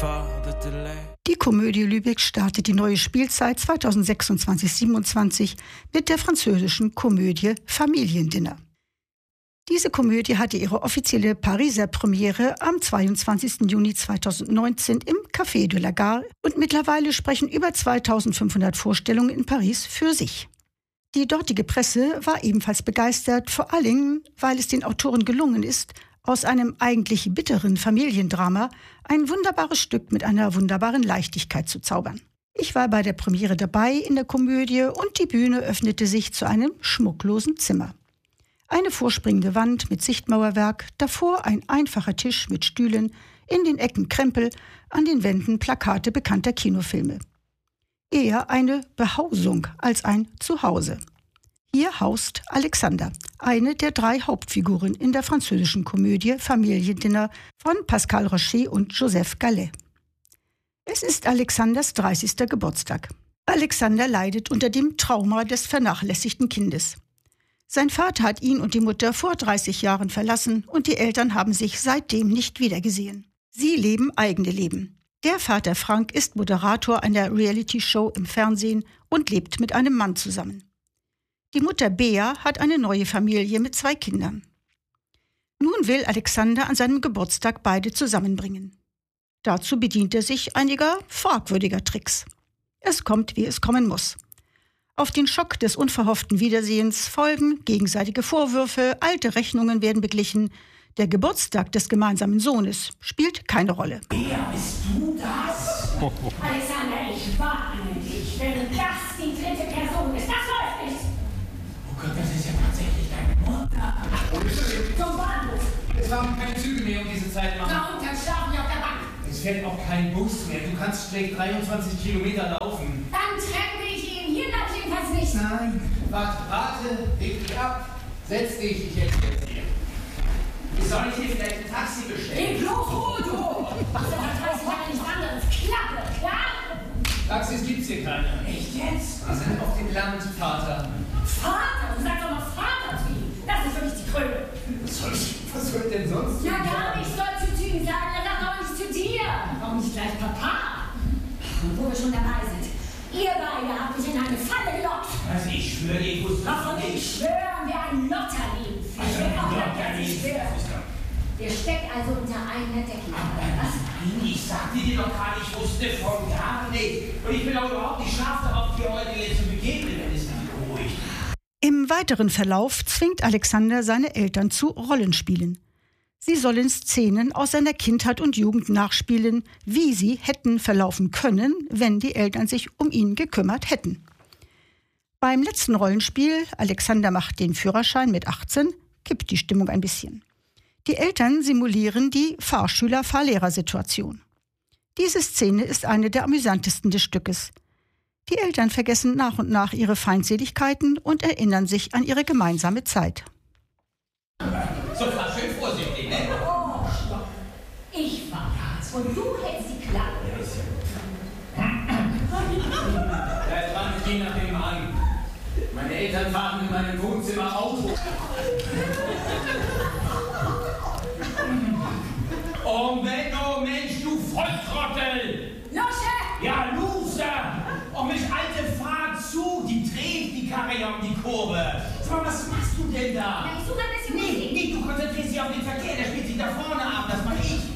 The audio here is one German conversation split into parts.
Die Komödie Lübeck startet die neue Spielzeit 2026/27 mit der französischen Komödie Familiendinner. Diese Komödie hatte ihre offizielle Pariser Premiere am 22. Juni 2019 im Café de la Gare und mittlerweile sprechen über 2500 Vorstellungen in Paris für sich. Die dortige Presse war ebenfalls begeistert, vor allem, weil es den Autoren gelungen ist, aus einem eigentlich bitteren Familiendrama ein wunderbares Stück mit einer wunderbaren Leichtigkeit zu zaubern. Ich war bei der Premiere dabei in der Komödie und die Bühne öffnete sich zu einem schmucklosen Zimmer. Eine vorspringende Wand mit Sichtmauerwerk, davor ein einfacher Tisch mit Stühlen, in den Ecken Krempel, an den Wänden Plakate bekannter Kinofilme. Eher eine Behausung als ein Zuhause. Hier haust Alexander, eine der 3 Hauptfiguren in der französischen Komödie Familiendinner von Pascal Rocher und Joseph Gallet. Es ist Alexanders 30. Geburtstag. Alexander leidet unter dem Trauma des vernachlässigten Kindes. Sein Vater hat ihn und die Mutter vor 30 Jahren verlassen und die Eltern haben sich seitdem nicht wiedergesehen. Sie leben eigene Leben. Der Vater Frank ist Moderator einer Reality-Show im Fernsehen und lebt mit einem Mann zusammen. Die Mutter Bea hat eine neue Familie mit 2 Kindern. Nun will Alexander an seinem Geburtstag beide zusammenbringen. Dazu bedient er sich einiger fragwürdiger Tricks. Es kommt, wie es kommen muss. Auf den Schock des unverhofften Wiedersehens folgen gegenseitige Vorwürfe, alte Rechnungen werden beglichen. Der Geburtstag des gemeinsamen Sohnes spielt keine Rolle. Wer bist du das? Alexander, ich warne dich, wenn das die 3. Person ist. Das läuft nicht. Oh Gott, das ist ja tatsächlich deine Mutter. Zum Bahnhof. Es fahren keine Züge mehr um diese Zeit, Mann. Da unten schlafen wir auf der Bank. Es fährt auch kein Bus mehr. Du kannst schräg 23 Kilometer laufen. Dann treppe ich ihn. Hier bleibt jedenfalls nicht. Nein, warte, leg dich ab. Setz dich, ich helfe dir. Soll ich dir vielleicht ein Taxi bestellen? Geh bloß hoch, du! Was ist das 30 Jahre nichts anderes? Klappe, klar? Taxis gibt's hier keine. Echt jetzt? Wir sind auf dem Land, Vater. Vater? Du sagst doch noch Vater zu ihm. Das ist für mich die Kröte. Was soll denn sonst? Ja, gar nicht soll zu ihm sagen. Er sagt auch nicht zu dir. Warum nicht gleich Papa? Und wo wir schon dabei sind. Ihr beide habt mich in eine Falle gelockt. Also ich schwöre dir, ich wusste Doch, und ich schwöre, wir ein Lotterlin. Ich will auch nicht, schwören. Der steckt also unter einer Decke. Was? Nein, ich sagte dir doch gerade, ich wusste von gar nicht. Und ich bin auch überhaupt nicht scharf darauf, dir heute jetzt zu begegnen, wenn es dich beruhigt. Im weiteren Verlauf zwingt Alexander seine Eltern zu Rollenspielen. Sie sollen Szenen aus seiner Kindheit und Jugend nachspielen, wie sie hätten verlaufen können, wenn die Eltern sich um ihn gekümmert hätten. Beim letzten Rollenspiel, Alexander macht den Führerschein mit 18, kippt die Stimmung ein bisschen. Die Eltern simulieren die Fahrschüler-Fahrlehrer-Situation. Diese Szene ist eine der amüsantesten des Stückes. Die Eltern vergessen nach und nach ihre Feindseligkeiten und erinnern sich an ihre gemeinsame Zeit. So, fahr schön vorsichtig, ne? Oh, stopp. Ich war und du hältst die Klappe. Ja, dran, ich geh nach dem an. Meine Eltern fahren in meinem Wohnzimmer Auto. Oh Mensch, du Volltrottel! Lusche! Ja, Loser! Oh Mensch, Alte, fahr zu! Die dreht die Karre ja um die Kurve. Sag mal, was machst du denn da? Ja, ich suche ein bisschen Musik. Nee, du konzentrierst dich auf den Verkehr, der spielt sich da vorne ab, das mach ich.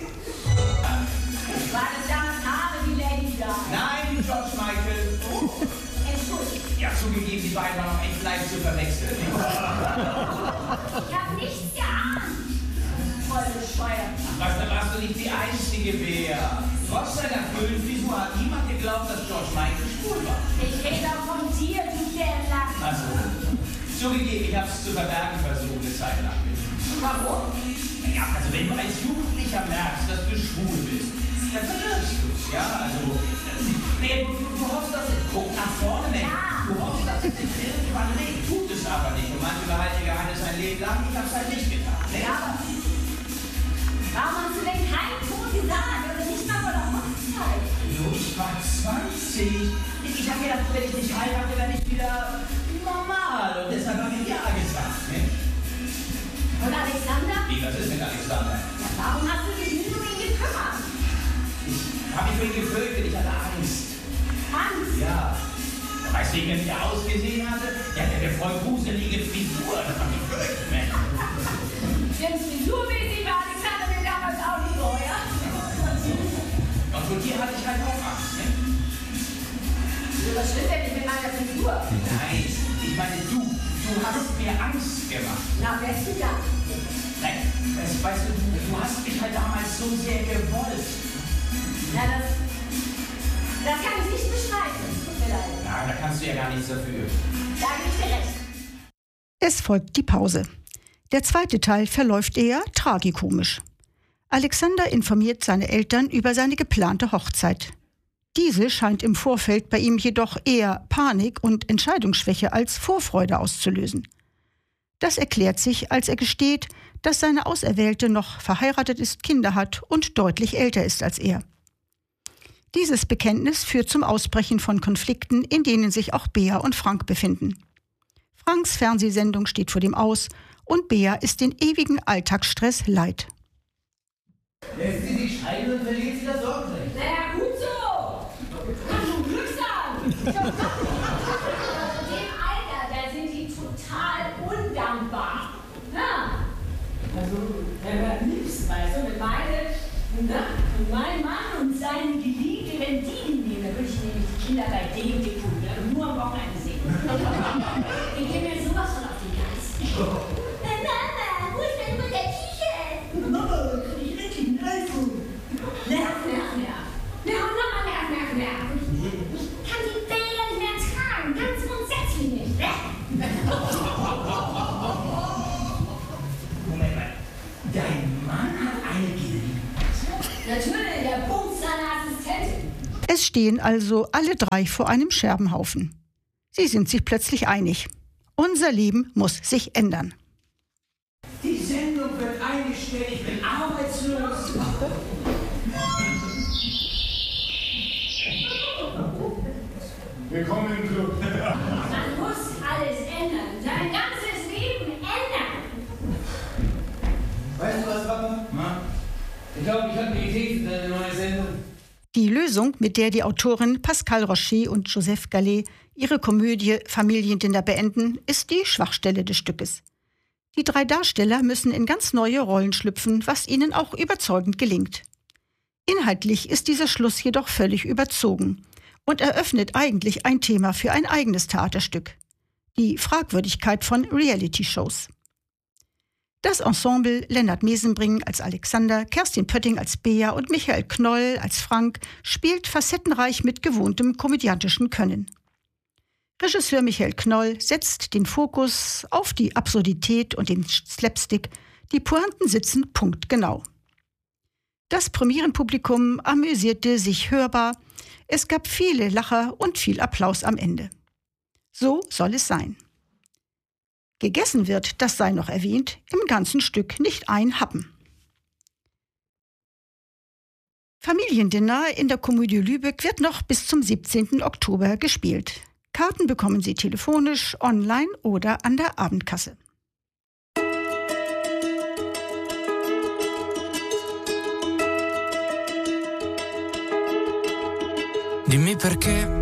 War das damals Haare wie Lady Gaga? Nein, George Michael. Entschuldigung. Ja, zugegeben, die beiden waren auch echt leicht zu verwechseln. Ich hab nichts geahnt. Voll bescheuert. Was, da warst du nicht die einzige, Bea. Trotz seiner Föhnfrisur hat niemand geglaubt, dass George Michael schwul war. Ich rede auch von dir, du Derlack. Also, zugegeben, ich hab's zu verbergen versucht, eine Zeit lang. Warum? Ja, also wenn du als Jugendlicher merkst, dass du schwul bist, dann verlierst du's. Ja, also, du hoffst, dass es guck nach vorne, Mensch. Ja. Du hoffst, dass es sich irgendwann legt, tut es aber nicht. Und manche behalten ihr Geheimnis ein Leben lang, ich hab's halt nicht getan. Ne? Ja, aber warum hast du denn keinen Ton gesagt? Also nicht mal vor der Hochzeit. Ich war 20. Ich hab gedacht, wenn ich dich heirate, werde ich wieder normal. Und deshalb habe ich ja gesagt, ne? Und Alexander? Wie, was ist mit Alexander? Ja, warum hast du dich nie um ihn gekümmert? Ich Hab ich mich gefürchtet, ich hatte Angst. Angst? Ja. Weißt du, wie er ausgesehen hatte? Der hatte eine voll gruselige Frisur. Das hat mich gefürchtet, Mensch. Denn frisurmäßig war Alexander mir damals auch nicht so, ja? Und vor dir hatte ich halt auch Angst, ne? Was stimmt denn nicht mit meiner Frisur? Nein, ich meine, du hast mir Angst gemacht. Na, wer ist du da? Nein, weißt du, du hast mich halt damals so sehr gewollt. Na, das kann ich nicht bestreiten. Tut mir leid. Na, da kannst du ja gar nichts dafür. Da gebe ich dir recht. Es folgt die Pause. Der zweite Teil verläuft eher tragikomisch. Alexander informiert seine Eltern über seine geplante Hochzeit. Diese scheint im Vorfeld bei ihm jedoch eher Panik und Entscheidungsschwäche als Vorfreude auszulösen. Das erklärt sich, als er gesteht, dass seine Auserwählte noch verheiratet ist, Kinder hat und deutlich älter ist als er. Dieses Bekenntnis führt zum Ausbrechen von Konflikten, in denen sich auch Bea und Frank befinden. Franks Fernsehsendung steht vor dem Aus und Bea ist den ewigen Alltagsstress leid. Lässt sie sich scheiden und verliert sie das Sorgerecht. Naja, gut so. Kann schon Glück sein. In dem Alter, da sind die total undankbar. Ja. Also, wer wird am liebsten, weißt du, mit meinem Mann und seinen Geliebten, wenn die ihn nehmen, dann würde ich nämlich die Kinder bei dem tun, ja, nur am Wochenende sehen. Die gehen mir sowas von auf den Geist. Mama, wo ist denn der T-Shirt? Mama, kann ich endlich ein iPhone? Nerv. Ich kann die Bilder nicht mehr ertragen, ganz grundsätzlich nicht. Moment mal, dein Mann hat eine Geliebte. Natürlich, der Punkt seiner Assistentin. Es stehen also alle drei vor einem Scherbenhaufen. Sie sind sich plötzlich einig. Unser Leben muss sich ändern. Die Sendung wird eingestellt, ich bin arbeitslos. Willkommen im Club. Man muss alles ändern, sein ganzes Leben ändern. Weißt du was, Papa? Na? Ich glaube, ich habe eine Idee für eine neue Sendung. Die Lösung, mit der die Autoren Pascal Rocher und Joseph Gallet ihre Komödie Familiendinner beenden, ist die Schwachstelle des Stückes. Die drei Darsteller müssen in ganz neue Rollen schlüpfen, was ihnen auch überzeugend gelingt. Inhaltlich ist dieser Schluss jedoch völlig überzogen und eröffnet eigentlich ein Thema für ein eigenes Theaterstück: die Fragwürdigkeit von Reality-Shows. Das Ensemble Lennart Mesenbring als Alexander, Kerstin Pötting als Bea und Michael Knoll als Frank spielt facettenreich mit gewohntem komödiantischen Können. Regisseur Michael Knoll setzt den Fokus auf die Absurdität und den Slapstick. Die Pointen sitzen punktgenau. Das Premierenpublikum amüsierte sich hörbar. Es gab viele Lacher und viel Applaus am Ende. So soll es sein. Gegessen wird, das sei noch erwähnt, im ganzen Stück nicht ein Happen. Familiendinner in der Komödie Lübeck wird noch bis zum 17. Oktober gespielt. Karten bekommen Sie telefonisch, online oder an der Abendkasse. Dimmi perché